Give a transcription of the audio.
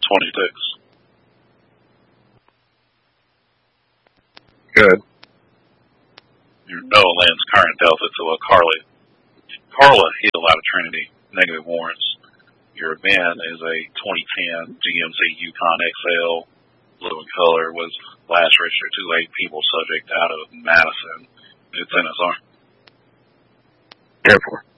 26. Good. You're Noah Land's current Delta to a Carla Hill out of Trinity, negative warrants. Your van is a 2010 GMC Yukon XL, blue in color, was last registered to a people subject out of Madison. It's NSR. Airport.